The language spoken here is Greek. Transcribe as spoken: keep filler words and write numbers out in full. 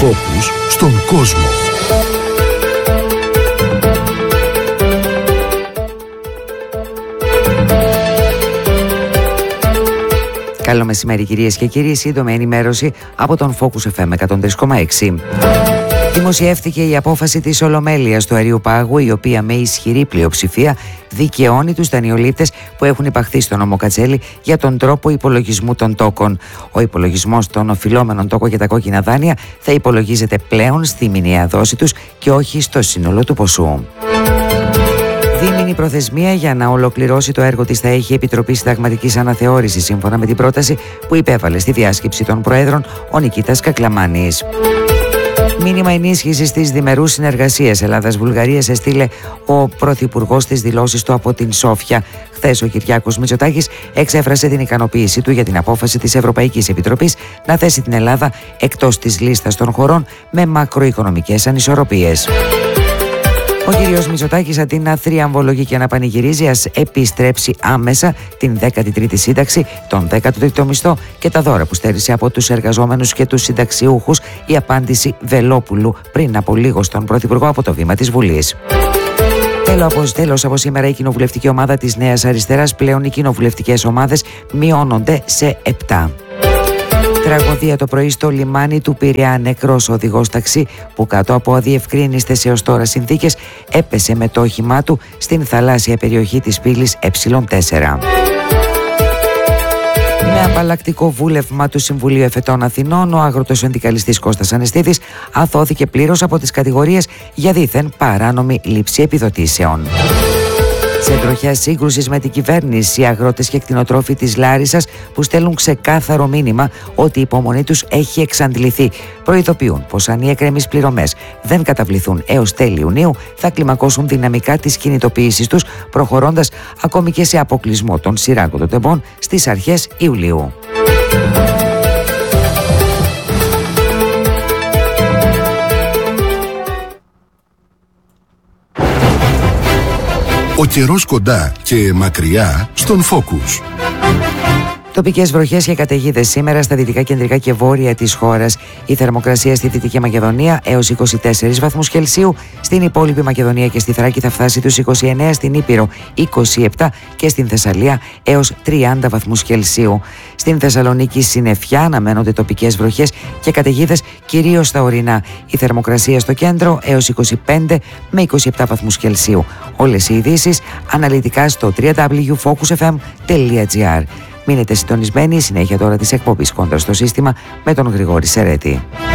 Focus στον κόσμο. Καλό μεσημέρι κυρίες και κύριοι, σύντομη ενημέρωση από τον Focus εφ εμ εκατόν τρία κόμμα έξι. Δημοσιεύτηκε η απόφαση της Ολομέλειας του Αερίου Πάγου, η οποία με ισχυρή πλειοψηφία δικαιώνει τους δανειολήπτες που έχουν υπαχθεί στο νόμο Κατσέλη για τον τρόπο υπολογισμού των τόκων. Ο υπολογισμός των οφειλόμενων τόκων για τα κόκκινα δάνεια θα υπολογίζεται πλέον στη μηνιαία δόση τους και όχι στο σύνολο του ποσού. Δίμηνη προθεσμία για να ολοκληρώσει το έργο της θα έχει η Επιτροπή Συνταγματικής Αναθεώρησης, σύμφωνα με την πρόταση που υπέβαλε στη διάσκεψη των Προέδρων ο Νικήτας Κακλαμάνης. Μήνυμα ενίσχυσης της διμερούς συνεργασίας Ελλάδας-Βουλγαρίας έστειλε ο Πρωθυπουργός στις δηλώσεις του από την Σόφια. Χθες ο Κυριάκος Μητσοτάκης εξέφρασε την ικανοποίησή του για την απόφαση της Ευρωπαϊκής Επιτροπής να θέσει την Ελλάδα εκτός της λίστας των χωρών με μακροοικονομικές ανισορροπίες. Ο κύριος Μητσοτάκης, αντί να θριαμβολογεί και να πανηγυρίζει, ας επιστρέψει άμεσα την δέκατη τρίτη σύνταξη, τον δέκατο τρίτο μισθό και τα δώρα που στέρισε από τους εργαζόμενους και τους συνταξιούχους, η απάντηση Βελόπουλου πριν από λίγο στον Πρωθυπουργό από το βήμα της Βουλής. Τέλος, τέλος από σήμερα η κοινοβουλευτική ομάδα της Νέας Αριστεράς, πλέον οι κοινοβουλευτικές ομάδες μειώνονται σε επτά. Τραγωδία το πρωί στο λιμάνι του Πειραιά. Νεκρός οδηγός ταξί που κάτω από αδιευκρίνιστες έως τώρα συνθήκες έπεσε με το όχημά του στην θαλάσσια περιοχή της πύλης ε τέσσερα. Με απαλλακτικό βούλευμα του Συμβουλίου Εφετών Αθηνών, ο αγροτοσυνδικαλιστής Κώστας Ανεστίδης αθώθηκε πλήρως από τις κατηγορίες για δήθεν παράνομη λήψη επιδοτήσεων. Σε τροχιά σύγκρουσης με την κυβέρνηση, οι αγρότες και κτηνοτρόφοι της Λάρισσας, που στέλνουν ξεκάθαρο μήνυμα ότι η υπομονή τους έχει εξαντληθεί, προειδοποιούν πως αν οι εκκρεμείς πληρωμές δεν καταβληθούν έως τέλη Ιουνίου, θα κλιμακώσουν δυναμικά τις κινητοποιήσεις τους, προχωρώντας ακόμη και σε αποκλεισμό των σειράγκων των τεμπών στις αρχές Ιουλίου. Ο καιρός κοντά και μακριά στον Focus. Τοπικές βροχές και καταιγίδες σήμερα στα δυτικά, κεντρικά και βόρεια της χώρας. Η θερμοκρασία στη Δυτική Μακεδονία έως είκοσι τέσσερις βαθμούς Κελσίου, στην υπόλοιπη Μακεδονία και στη Θράκη θα φτάσει τους είκοσι εννέα, στην Ήπειρο είκοσι επτά και στην Θεσσαλία έως τριάντα βαθμούς Κελσίου. Στην Θεσσαλονίκη συννεφιά, αναμένονται τοπικές βροχές και καταιγίδες κυρίως στα ορεινά. Η θερμοκρασία στο κέντρο έως είκοσι πέντε με είκοσι επτά βαθμούς Κελσίου. Όλες οι ειδήσεις αναλυτικά στο double-u double-u double-u τελεία focus f m τελεία g r. Μείνετε συντονισμένοι, συνέχεια τώρα της εκπομπής Κόντρα στο σύστημα με τον Γρηγόρη Σερέτη.